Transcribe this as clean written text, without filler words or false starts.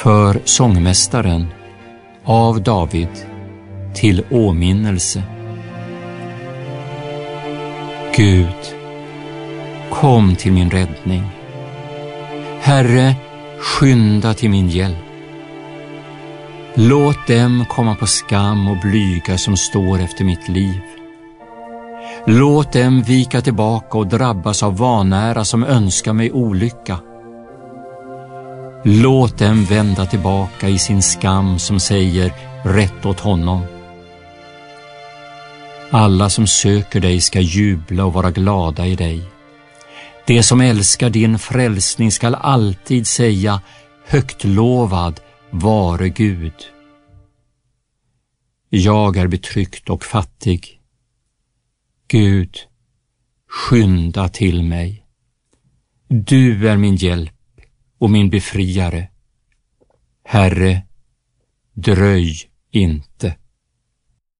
För sångmästaren av David till åminnelse. Gud, kom till min räddning. Herre, skynda till min hjälp. Låt dem komma på skam och blyga som står efter mitt liv. Låt dem vika tillbaka och drabbas av vanära som önskar mig olycka. Låt dem vända tillbaka i sin skam som säger rätt åt honom. Alla som söker dig ska jubla och vara glada i dig. De som älskar din frälsning skall alltid säga högt lovad vare Gud. Jag är betryckt och fattig. Gud, skynda till mig. Du är min hjälp och min befriare. Herre, dröj inte.